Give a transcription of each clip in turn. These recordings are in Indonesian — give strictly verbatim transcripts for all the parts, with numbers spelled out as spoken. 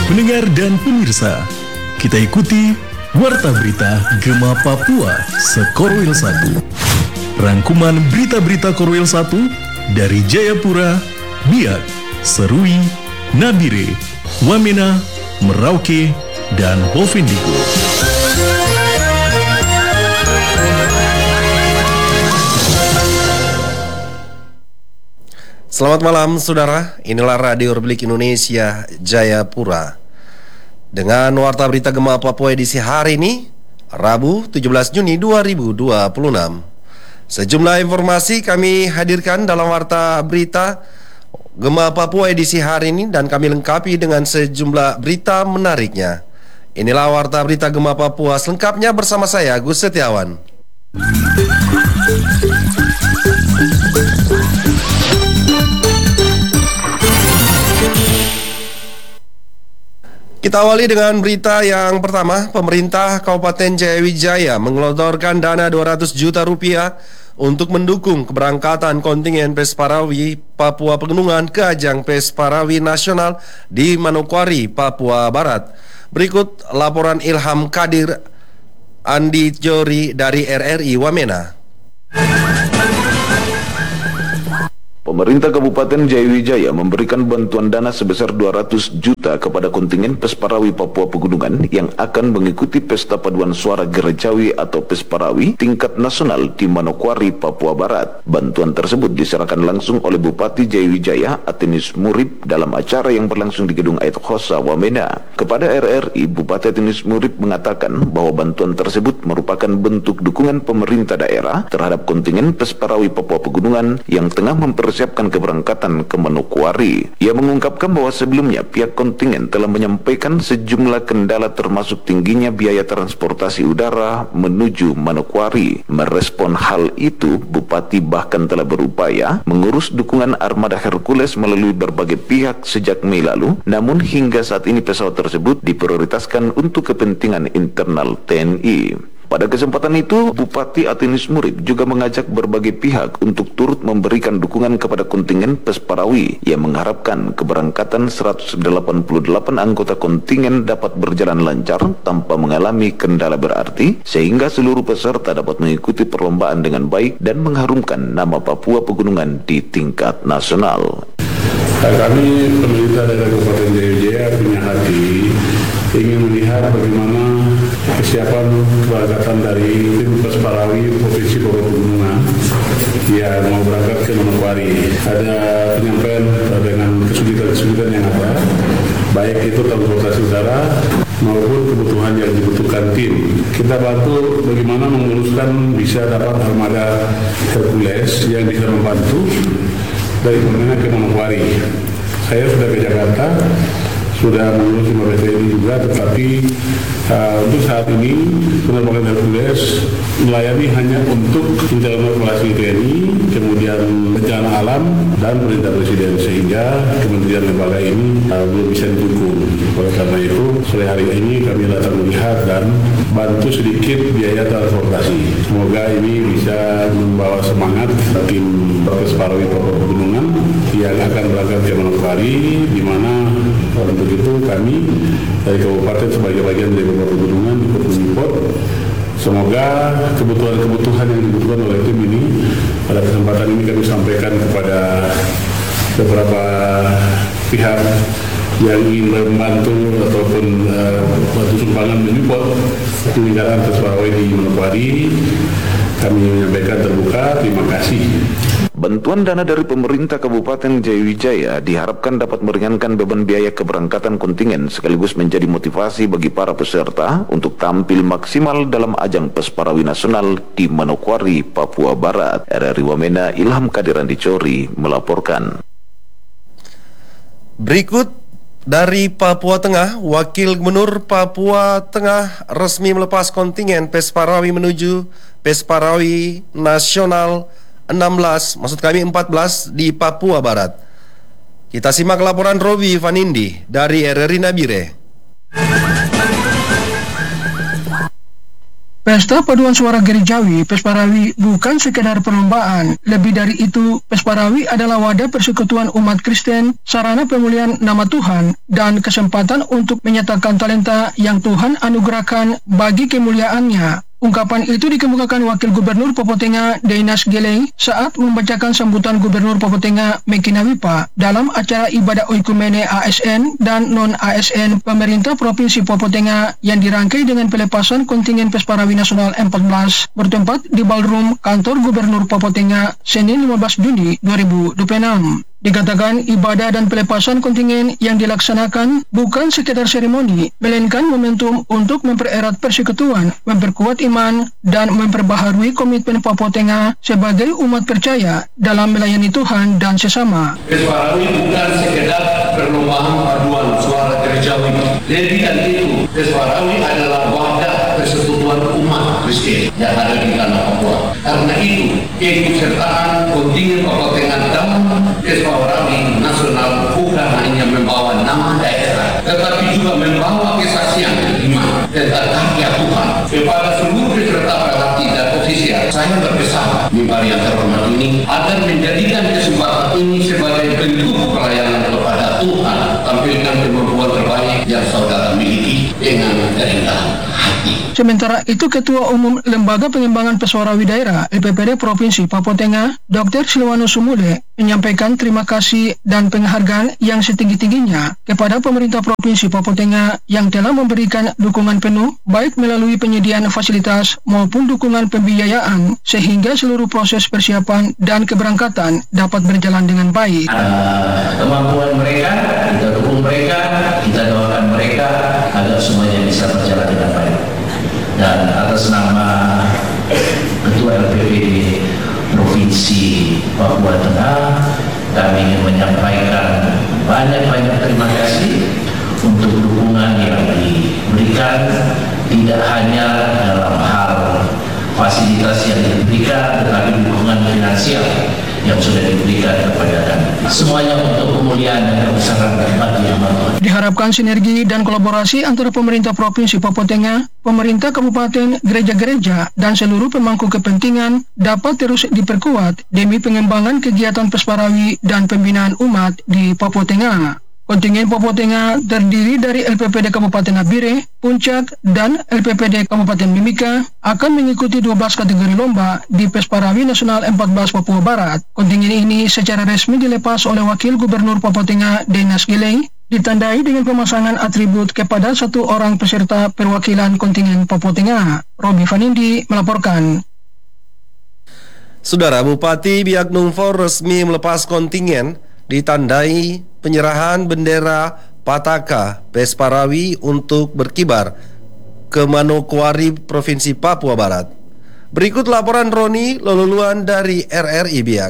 Pendengar dan pemirsa, kita ikuti Warta Berita Gema Papua Sekorwil satu. Rangkuman berita-berita Korwil satu dari Jayapura, Biak, Serui, Nabire, Wamena, Merauke, dan Bovendigul. Selamat malam saudara, inilah Radio Republik Indonesia Jayapura. Dengan Warta Berita Gema Papua edisi hari ini, Rabu tujuh belas Juni dua ribu dua puluh enam. Sejumlah informasi kami hadirkan dalam Warta Berita Gema Papua edisi hari ini dan kami lengkapi dengan sejumlah berita menariknya. Inilah Warta Berita Gema Papua selengkapnya bersama saya, Gus Setiawan. Kita awali dengan berita yang pertama. Pemerintah Kabupaten Jayawijaya mengelontorkan dana dua ratus juta rupiah untuk mendukung keberangkatan kontingen Pesparawi Papua Pegunungan ke ajang Pesparawi Nasional di Manokwari, Papua Barat. Berikut laporan Ilham Kadir Andi Jori dari R R I Wamena. Pemerintah Kabupaten Jayawijaya memberikan bantuan dana sebesar dua ratus juta kepada kontingen Pesparawi Papua Pegunungan yang akan mengikuti Pesta Paduan Suara Gerejawi atau Pesparawi tingkat nasional di Manokwari, Papua Barat. Bantuan tersebut diserahkan langsung oleh Bupati Jayawijaya Atinus Murib dalam acara yang berlangsung di Gedung Ait Khosa Wamena. Kepada R R I, Bupati Atinus Murib mengatakan bahwa bantuan tersebut merupakan bentuk dukungan pemerintah daerah terhadap kontingen Pesparawi Papua Pegunungan yang tengah mempersiapkan siapkan keberangkatan ke Manokwari. Ia mengungkapkan bahwa sebelumnya pihak kontingen telah menyampaikan sejumlah kendala termasuk tingginya biaya transportasi udara menuju Manokwari. Merespon hal itu, Bupati bahkan telah berupaya mengurus dukungan armada Hercules melalui berbagai pihak sejak Mei lalu, namun hingga saat ini pesawat tersebut diprioritaskan untuk kepentingan internal T N I. Pada kesempatan itu, Bupati Atinus Murib juga mengajak berbagai pihak untuk turut memberikan dukungan kepada kontingen Pesparawi yang mengharapkan keberangkatan seratus delapan puluh delapan anggota kontingen dapat berjalan lancar tanpa mengalami kendala berarti, sehingga seluruh peserta dapat mengikuti perlombaan dengan baik dan mengharumkan nama Papua Pegunungan di tingkat nasional. Kami pemerintah dari Kabupaten Jayawijaya punya hati ingin melihat bagaimana kesiapan keberangkatan dari tim Pesparawi Provinsi Papua Pegunungan yang mau berangkat ke Manokwari. Ada penyampaian dengan kesulitan-kesulitan yang ada, baik itu transportasi udara maupun kebutuhan yang dibutuhkan tim. Kita bantu bagaimana menguruskan bisa dapat armada Hercules yang bisa membantu dari Wamena ke Manokwari. Saya sudah ke Jakarta, sudah mengurus lima belas T N I juga, tetapi uh, untuk saat ini penerbangan Hercules melayani hanya untuk internal operasi T N I, kemudian bencana alam dan perintah Presiden, sehingga kementerian lembaga ini uh, belum bisa didukung. Oleh karena itu, sore hari ini kami datang melihat dan bantu sedikit biaya transportasi. Semoga ini bisa membawa semangat tim Pesparawi Papua Pegunungan yang akan berangkat ke Manokwari, di mana untuk itu kami dari kabupaten sebagai bagian dari Papua Pegunungan ikut menyupport. Semoga kebutuhan-kebutuhan yang dibutuhkan oleh tim ini pada kesempatan ini kami sampaikan kepada beberapa pihak yang ingin membantu ataupun uh, bantu sumbangan menyupport penyelenggaraan Pesparawi di Manokwari. Kami menyampaikan terbuka terima kasih. Bantuan dana dari pemerintah Kabupaten Jayawijaya diharapkan dapat meringankan beban biaya keberangkatan kontingen sekaligus menjadi motivasi bagi para peserta untuk tampil maksimal dalam ajang Pesparawi Nasional di Manokwari, Papua Barat. R R I Wamena, Ilham Kadiran Dicori melaporkan. Berikut dari Papua Tengah, Wakil Gubernur Papua Tengah resmi melepas kontingen Pesparawi menuju Pesparawi Nasional enam belas, maksud kami empat belas di Papua Barat. Kita simak laporan Robi Vanindi dari R R I Nabire. Pesta Paduan Suara Gerejawi Pesparawi bukan sekedar perlombaan. Lebih dari itu, Pesparawi adalah wadah persekutuan umat Kristen, sarana pemulihan nama Tuhan, dan kesempatan untuk menyatakan talenta yang Tuhan anugerahkan bagi kemuliaannya. Ungkapan itu dikemukakan Wakil Gubernur Papua Tengah Deinas Geleng saat membacakan sambutan Gubernur Papua Tengah Meki Nawipa dalam acara ibadah oikumene A S N dan non-A S N pemerintah Provinsi Papua Tengah yang dirangkai dengan pelepasan kontingen Pesparawi Nasional empat belas bertempat di ballroom kantor Gubernur Papua Tengah Senin lima belas Juni dua ribu dua puluh enam. Dikatakan ibadah dan pelepasan kontingen yang dilaksanakan bukan sekedar seremoni, melainkan momentum untuk mempererat persekutuan, memperkuat iman, dan memperbaharui komitmen Papua Tengah sebagai umat percaya dalam melayani Tuhan dan sesama. Pesparawi bukan sekedar perlombaan paduan suara gerejawi. Lebih dari itu, Pesparawi adalah wadah persekutuan umat Kristen yang ada di tanah Papua. Karena itu, keikutsertaan kontingen Papua Tengah dalam Pesparawi Nasional bukan hanya membawa nama daerah, tetapi juga membawa kesaksian iman tentang karya Tuhan kepada seluruh peserta pelatih dan ofisial. Saya berpesan mimbar yang terhormat ini agar menjadikan kesempatan ini sebagai bentuk pelayanan kepada Tuhan, tampilkan kemampuan terbaik yang saudara miliki dengan kerendahan hati. Sementara itu, Ketua Umum Lembaga Pengembangan Pesparawi Daerah L P P D Provinsi Papua Tengah, Doktor Silwanus Sumule, menyampaikan terima kasih dan penghargaan yang setinggi-tingginya kepada pemerintah Provinsi Papua Tengah yang telah memberikan dukungan penuh baik melalui penyediaan fasilitas maupun dukungan pembiayaan sehingga seluruh proses persiapan dan keberangkatan dapat berjalan dengan baik. Uh, kemampuan mereka, kita dukung mereka, kita doakan mereka agar semuanya bisa berjalan dengan baik. Dan atas nama Ketua L P P D Provinsi Papua Tengah, kami ingin menyampaikan banyak-banyak terima kasih untuk dukungan yang diberikan, tidak hanya dalam hal fasilitas yang diberikan, tetapi dukungan finansial yang sudah diberikan kepada kami. Semuanya untuk kemuliaan dan kebesaran bagi Allah. Diharapkan sinergi dan kolaborasi antara pemerintah Provinsi Papua Tengah, pemerintah kabupaten, gereja-gereja, dan seluruh pemangku kepentingan dapat terus diperkuat demi pengembangan kegiatan Pesparawi dan pembinaan umat di Papua Tengah. Kontingen Papua Tengah terdiri dari L P P D Kabupaten Nabire, Puncak, dan L P P D Kabupaten Mimika akan mengikuti dua belas kategori lomba di Pesparawi Nasional empat belas Papua Barat. Kontingen ini secara resmi dilepas oleh Wakil Gubernur Papua Tengah Deinas Geleng, ditandai dengan pemasangan atribut kepada satu orang peserta perwakilan kontingen Papua Tengah. Robi Vanindi melaporkan. Saudara Bupati Biak Numfor resmi melepas kontingen ditandai penyerahan bendera Pataka Pesparawi untuk berkibar ke Manokwari, Provinsi Papua Barat. Berikut laporan Roni Loluluan dari R R I Biak.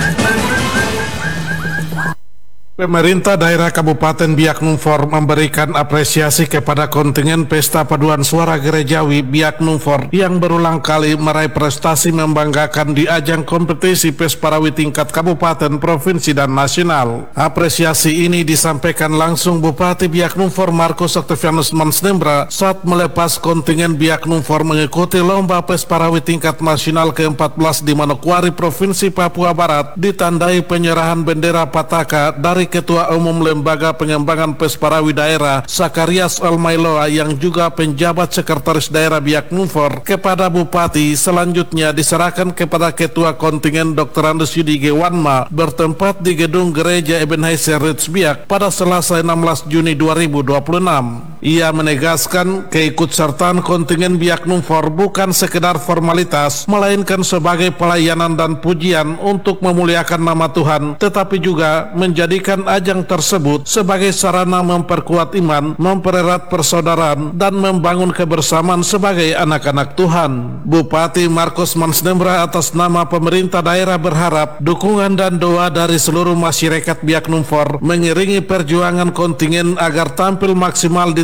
Pemerintah daerah Kabupaten Biak Numfor memberikan apresiasi kepada kontingen Pesta Paduan Suara Gerejawi Biak Numfor yang berulang kali meraih prestasi membanggakan di ajang kompetisi Pesparawi tingkat kabupaten, provinsi, dan nasional. Apresiasi ini disampaikan langsung Bupati Biak Numfor Markus Octavianus Mansnembra saat melepas kontingen Biak Numfor mengikuti lomba Pesparawi tingkat nasional ke empat belas di Manokwari, Provinsi Papua Barat, ditandai penyerahan bendera Pataka dari Ketua Umum Lembaga Pengembangan Pesparawi Daerah Sakarias Almailoa yang juga penjabat Sekretaris Daerah Biak Numfor kepada Bupati. Selanjutnya diserahkan kepada Ketua Kontingen Doktor Andes Yudi Gewanma bertempat di Gedung Gereja Ebenezer Ritz Biak pada Selasa enam belas Juni dua ribu dua puluh enam. Ia menegaskan keikutsertaan kontingen Biak Numfor bukan sekedar formalitas, melainkan sebagai pelayanan dan pujian untuk memuliakan nama Tuhan, tetapi juga menjadikan ajang tersebut sebagai sarana memperkuat iman, mempererat persaudaraan, dan membangun kebersamaan sebagai anak-anak Tuhan. Bupati Markus Mansnembra atas nama pemerintah daerah berharap dukungan dan doa dari seluruh masyarakat Biak Numfor mengiringi perjuangan kontingen agar tampil maksimal di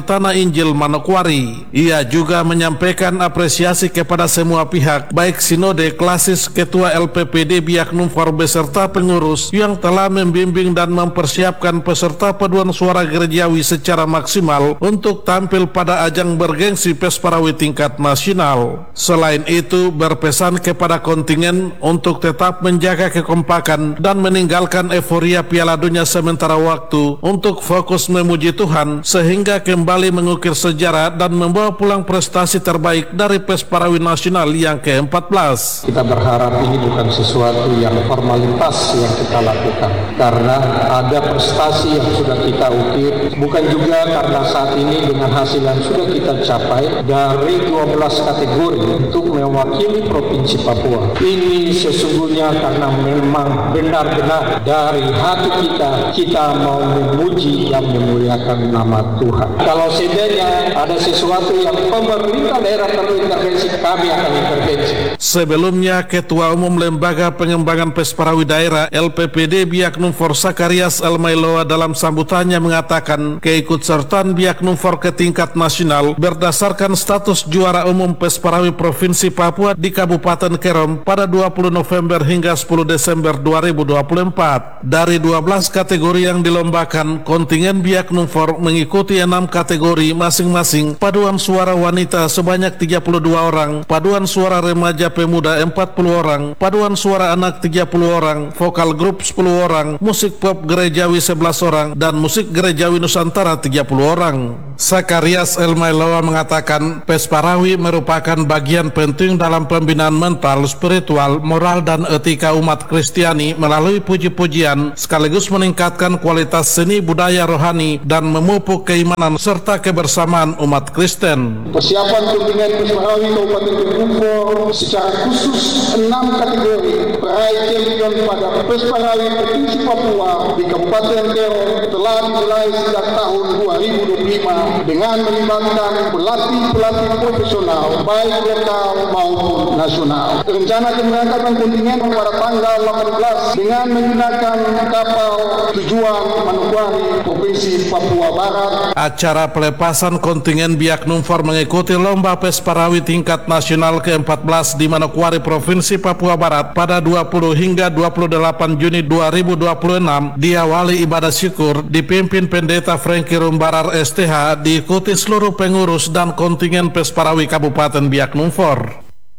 di Tanah Injil Manokwari. Ia juga menyampaikan apresiasi kepada semua pihak, baik Sinode Klasis, Ketua L P P D Biak Numfor beserta pengurus yang telah membimbing dan mempersiapkan peserta paduan suara gerejawi secara maksimal untuk tampil pada ajang bergengsi Pesparawi tingkat nasional. Selain itu, berpesan kepada kontingen untuk tetap menjaga kekompakan dan meninggalkan euforia Piala Dunia sementara waktu untuk fokus memuji Tuhan sehingga kembali mengukir sejarah dan membawa pulang prestasi terbaik dari Pesparawi Nasional yang ke empat belas. Kita berharap ini bukan sesuatu yang formalitas yang kita lakukan, karena ada prestasi yang sudah kita ukir, bukan juga karena saat ini dengan hasil yang sudah kita capai dari dua belas kategori untuk mewakili Provinsi Papua. Ini sesungguhnya karena memang benar-benar dari hati kita, kita mau memuji dan memuliakan nama Tuhan. Kalau sebenarnya ada sesuatu yang pemerintah daerah perlu intervensi, kami akan intervensi. Sebelumnya, Ketua Umum Lembaga Pengembangan Pesparawi Daerah L P P D Biak Numfor Sakarias Elmailoa dalam sambutannya mengatakan keikutsertaan Biak Numfor ke tingkat nasional berdasarkan status juara umum Pesparawi Provinsi Papua di Kabupaten Kerom pada dua puluh November hingga sepuluh Desember dua ribu dua puluh empat. Dari dua belas kategori yang dilombakan, kontingen Biak Numfor mengikuti enam kategori masing-masing: paduan suara wanita sebanyak tiga puluh dua orang, paduan suara remaja pemuda empat puluh orang, paduan suara anak tiga puluh orang, vokal grup sepuluh orang, musik pop gerejawi sebelas orang, dan musik gerejawi Nusantara tiga puluh orang. Sakarias Elmailoa mengatakan Pesparawi merupakan bagian penting dalam pembinaan mental, spiritual, moral, dan etika umat Kristiani melalui puji-pujian, sekaligus meningkatkan kualitas seni budaya rohani dan memupuk keimanan serta kebersamaan umat Kristen. Persiapan kontingen Pesparawi Kabupaten Numfor secara khusus enam kategori peraih champion pada Pesparawi Provinsi Papua di Kabupaten Kerom telah dimulai sejak tahun dua ribu dua puluh lima dengan melibatkan pelatih-pelatih profesional baik lokal maupun nasional. Rencana keberangkatan kontingen pada tanggal delapan belas dengan menggunakan kapal tujuan Manokwari, Provinsi Papua Barat. Acara pelepasan kontingen Biak Numfor mengikuti lomba Pesparawi tingkat nasional ke empat belas di Manokwari, Provinsi Papua Barat pada dua puluh hingga dua puluh delapan Juni dua ribu dua puluh enam diawali ibadah syukur dipimpin Pendeta Franky Rumbarar S T H, diikuti seluruh pengurus dan kontingen Pesparawi Kabupaten Biak Numfor.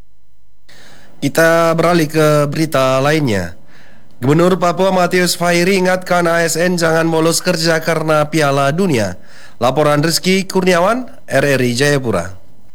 Kita beralih ke berita lainnya. Gubernur Papua Matius Fairi ingatkan A S N jangan bolos kerja karena Piala Dunia. Laporan Rizky Kurniawan, R R I Jayapura.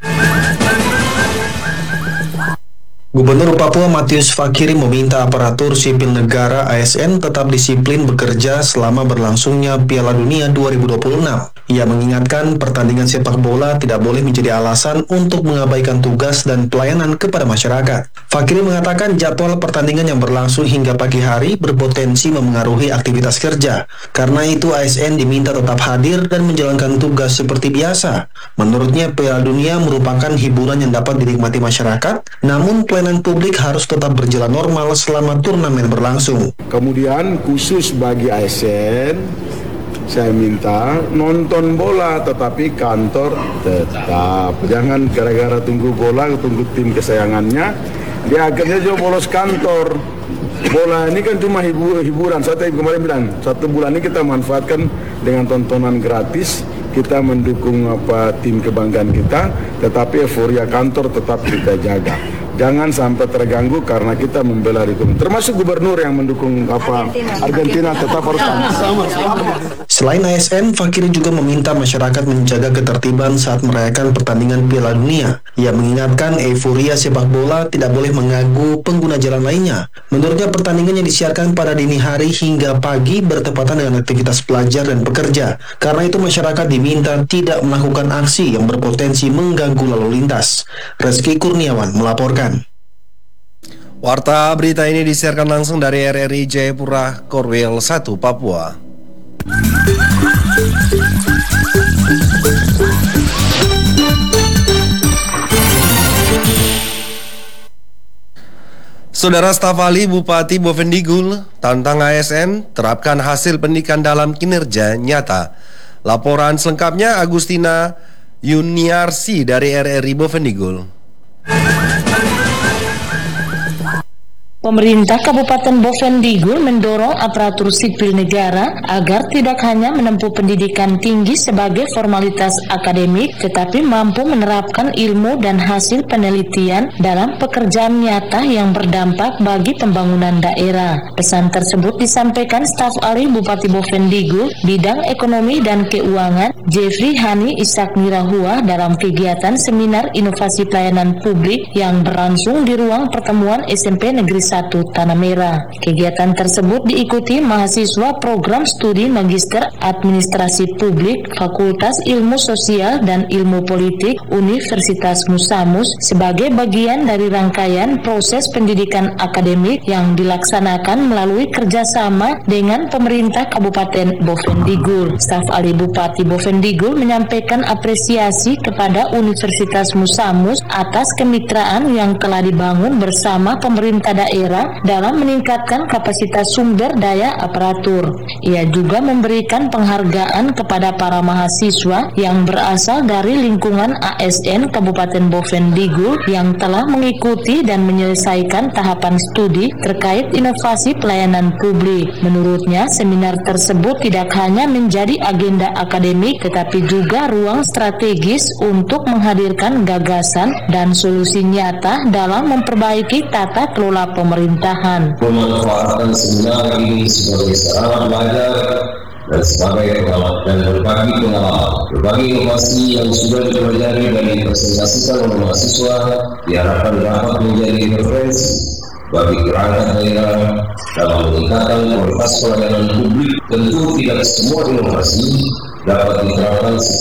Gubernur Papua Matius Fakiri meminta aparatur sipil negara A S N tetap disiplin bekerja selama berlangsungnya Piala Dunia dua ribu dua puluh enam. Ia mengingatkan pertandingan sepak bola tidak boleh menjadi alasan untuk mengabaikan tugas dan pelayanan kepada masyarakat. Fakiri mengatakan jadwal pertandingan yang berlangsung hingga pagi hari berpotensi memengaruhi aktivitas kerja. Karena itu A S N diminta tetap hadir dan menjalankan tugas seperti biasa. Menurutnya Piala Dunia merupakan hiburan yang dapat dinikmati masyarakat, namun pelayanan publik harus tetap berjalan normal selama turnamen berlangsung. Kemudian khusus bagi A S N, saya minta nonton bola tetapi kantor tetap. Jangan gara-gara tunggu bola, tunggu tim kesayangannya, dia akhirnya juga bolos kantor. Bola ini kan cuma hibur, hiburan. Saya tadi kemarin bilang, satu bulan ini kita manfaatkan dengan tontonan gratis. Kita mendukung apa tim kebanggaan kita, tetapi euforia kantor tetap kita jaga. Jangan sampai terganggu karena kita membela hukum. Termasuk gubernur yang mendukung apa Argentina tetap harus sama. Selain A S N, Fakiri juga meminta masyarakat menjaga ketertiban saat merayakan pertandingan Piala Dunia. Ia mengingatkan euforia sepak bola tidak boleh mengganggu pengguna jalan lainnya. Menurutnya pertandingan yang disiarkan pada dini hari hingga pagi bertepatan dengan aktivitas pelajar dan pekerja. Karena itu masyarakat diminta tidak melakukan aksi yang berpotensi mengganggu lalu lintas. Rizky Kurniawan melaporkan. Warta berita ini disiarkan langsung dari R R I Jayapura, Korwil satu, Papua. Saudara staf ahli Bupati Bovendigul tantang A S N terapkan hasil pendidikan dalam kinerja nyata. Laporan selengkapnya Agustina Yuniarsi dari R R I Bovendigul. Pemerintah Kabupaten Bovendigul mendorong aparatur sipil negara agar tidak hanya menempuh pendidikan tinggi sebagai formalitas akademik, tetapi mampu menerapkan ilmu dan hasil penelitian dalam pekerjaan nyata yang berdampak bagi pembangunan daerah. Pesan tersebut disampaikan staf ahli Bupati Bovendigul Bidang Ekonomi dan Keuangan Jeffrey Hani Ishak Nirahua dalam kegiatan seminar inovasi pelayanan publik yang berlangsung di ruang pertemuan S M P Negeri satu Tanah Merah. Kegiatan tersebut diikuti mahasiswa program studi Magister Administrasi Publik Fakultas Ilmu Sosial dan Ilmu Politik Universitas Musamus sebagai bagian dari rangkaian proses pendidikan akademik yang dilaksanakan melalui kerjasama dengan pemerintah Kabupaten Bovendigul. Staf ahli Bupati Bovendigul menyampaikan apresiasi kepada Universitas Musamus atas kemitraan yang telah dibangun bersama pemerintah daerah dalam meningkatkan kapasitas sumber daya aparatur. Ia juga memberikan penghargaan kepada para mahasiswa yang berasal dari lingkungan A S N Kabupaten Bovendigul yang telah mengikuti dan menyelesaikan tahapan studi terkait inovasi pelayanan publik. Menurutnya, seminar tersebut tidak hanya menjadi agenda akademik tetapi juga ruang strategis untuk menghadirkan gagasan dan solusi nyata dalam memperbaiki tata kelola pemerintahan. Memanfaatkan seminar ini sebagai sarana belajar dan sebagai pengalaman dan berbagi pengalaman, berbagi inovasi yang sudah dipelajari dan dipresentasikan oleh mahasiswa diharapkan dapat menjadi referensi bagi perangkat daerah dalam meningkatkan kualitas pelayanan publik. Tentu tidak semua inovasi dapat diterapkan